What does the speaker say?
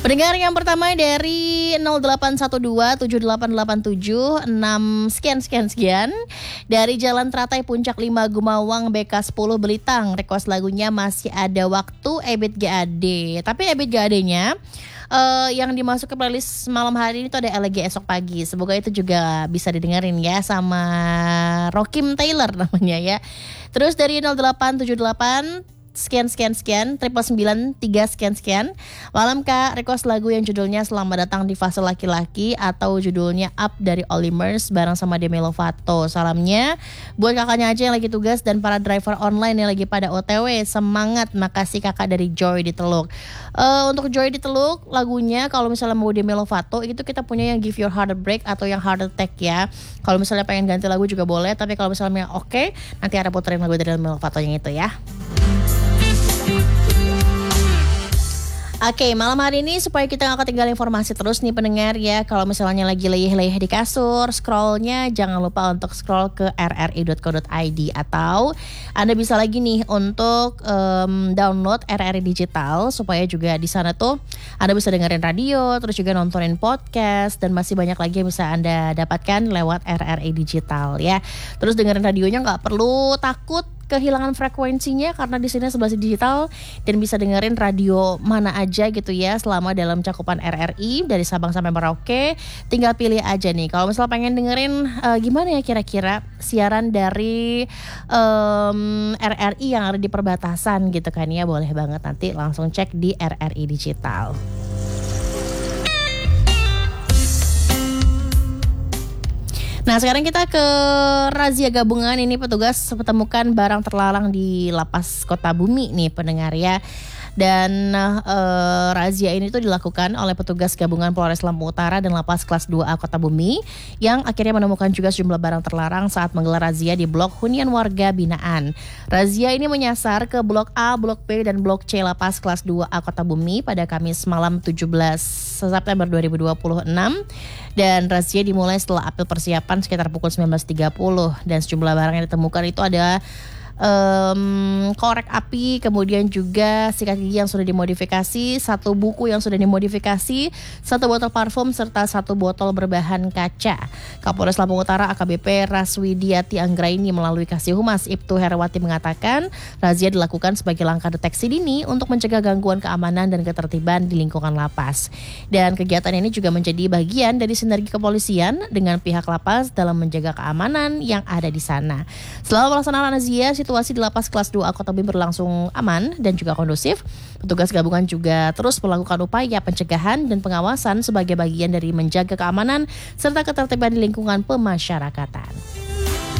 Pendengar yang pertama dari 0812-7887-6 sekian dari Jalan Teratai Puncak 5 Gumawang BK10 Belitang. Request lagunya Masih Ada Waktu Ebit GAD. Tapi Ebit GAD-nya yang dimasuk ke playlist malam hari ini tuh ada LG Esok Pagi. Semoga itu juga bisa didengerin ya sama Rokim Taylor namanya ya. Terus dari 0878 sekian 993 sekian. Malam Kak, request lagu yang judulnya Selamat Datang di Fase Laki-Laki atau judulnya Up dari Olimers bareng sama Demi Lovato. Salamnya buat kakaknya aja yang lagi tugas dan para driver online yang lagi pada OTW. Semangat, makasih kakak dari Joy di Teluk. Untuk Joy di Teluk, lagunya kalau misalnya mau Demi Lovato itu kita punya yang Give Your Heart a Break atau yang Heart Attack ya. Kalau misalnya pengen ganti lagu juga boleh, tapi kalau misalnya oke, nanti ada puterin lagu dari Demi Lovato yang itu ya. Oke, malam hari ini supaya kita gak ketinggalan informasi terus nih pendengar ya. Kalau misalnya lagi leyeh-leyeh di kasur, scrollnya jangan lupa untuk scroll ke rri.co.id. Atau Anda bisa lagi nih untuk download RRI Digital supaya juga di sana tuh Anda bisa dengerin radio, terus juga nontonin podcast, dan masih banyak lagi yang bisa Anda dapatkan lewat RRI Digital ya. Terus dengerin radionya gak perlu takut kehilangan frekuensinya karena di sini sebelah digital dan bisa dengerin radio mana aja gitu ya selama dalam cakupan RRI dari Sabang sampai Merauke. Tinggal pilih aja nih. Kalau misalnya pengen dengerin gimana ya kira-kira siaran dari RRI yang ada di perbatasan gitu kan ya, boleh banget nanti langsung cek di RRI Digital. Nah sekarang kita ke razia gabungan. Ini petugas menemukan barang terlarang di Lapas Kota Bumi nih pendengar ya. Dan razia ini tuh dilakukan oleh petugas gabungan Polres Lampung Utara dan Lapas Kelas 2A Kota Bumi yang akhirnya menemukan juga sejumlah barang terlarang saat menggelar razia di blok hunian warga binaan. Razia ini menyasar ke blok A, blok B, dan blok C Lapas Kelas 2A Kota Bumi pada Kamis malam 17 September 2026. Dan razia dimulai setelah apel persiapan sekitar pukul 19.30 dan sejumlah barang yang ditemukan itu ada korek api, kemudian juga sikat gigi yang sudah dimodifikasi, satu buku yang sudah dimodifikasi, satu botol parfum, serta satu botol berbahan kaca. Kapolres Lampung Utara AKBP Raswidiati Anggraini melalui Kasih Humas Ibtu Herawati mengatakan razia dilakukan sebagai langkah deteksi dini untuk mencegah gangguan keamanan dan ketertiban di lingkungan lapas. Dan kegiatan ini juga menjadi bagian dari sinergi kepolisian dengan pihak lapas dalam menjaga keamanan yang ada di sana. Selama pelaksanaan razia, situasi di Lapas Kelas 2A Kota Bumi berlangsung aman dan juga kondusif. Petugas gabungan juga terus melakukan upaya pencegahan dan pengawasan sebagai bagian dari menjaga keamanan serta ketertiban di lingkungan pemasyarakatan.